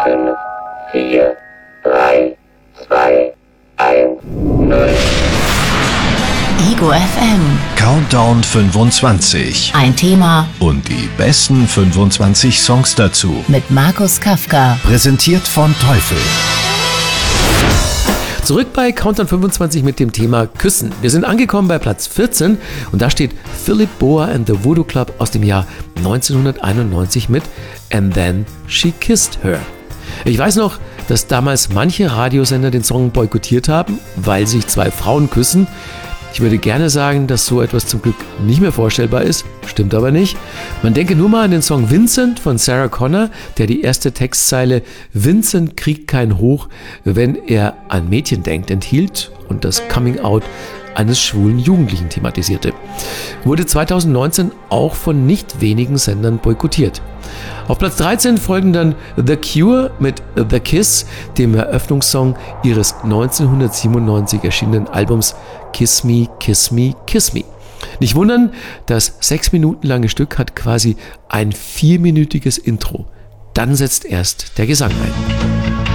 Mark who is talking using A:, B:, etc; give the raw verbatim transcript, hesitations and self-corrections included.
A: fünf, vier, drei, zwei, eins, null.
B: Ego F M.
C: Countdown fünfundzwanzig.
B: Ein Thema
C: Und die besten fünfundzwanzig Songs dazu.
B: mit Markus Kafka.
C: Präsentiert von Teufel.
D: Zurück bei Countdown fünfundzwanzig mit dem Thema Küssen. Wir sind angekommen bei Platz vierzehn und da steht Philip Boa and the Voodoo Club aus dem Jahr neunzehnhunderteinundneunzig mit And Then She Kissed Her. Ich weiß noch, dass damals manche Radiosender den Song boykottiert haben, weil sich zwei Frauen küssen. Ich würde gerne sagen, dass so etwas zum Glück nicht mehr vorstellbar ist, stimmt aber nicht. Man denke nur mal an den Song Vincent von Sarah Connor, der die erste Textzeile Vincent kriegt kein Hoch, wenn er an Mädchen denkt, enthielt und das Coming-out eines schwulen Jugendlichen thematisierte. Wurde zweitausendneunzehn auch von nicht wenigen Sendern boykottiert. Auf Platz dreizehn folgen dann The Cure mit The Kiss, dem Eröffnungssong ihres neunzehnhundertsiebenundneunzig erschienenen Albums Kiss Me, Kiss Me, Kiss Me. Nicht wundern, das sechs Minuten lange Stück hat quasi ein vierminütiges Intro. Dann setzt erst der Gesang ein.